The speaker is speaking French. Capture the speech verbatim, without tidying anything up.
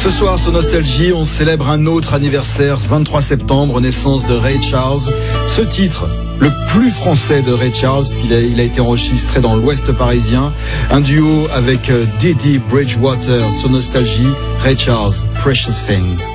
Ce soir sur Nostalgie, on célèbre un autre anniversaire, vingt-trois septembre, naissance de Ray Charles. Ce titre, le plus français de Ray Charles, puisqu'il a, il a été enregistré dans l'Ouest parisien. Un duo avec Didi Bridgewater sur Nostalgie, Ray Charles, Precious Thing.